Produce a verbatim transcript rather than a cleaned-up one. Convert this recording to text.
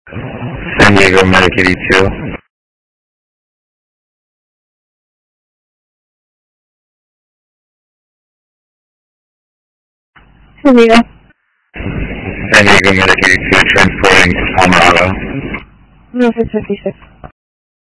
San Diego Medical two. San Diego. San Diego Medical two transporting to Palmyra. Northwest fifty-six.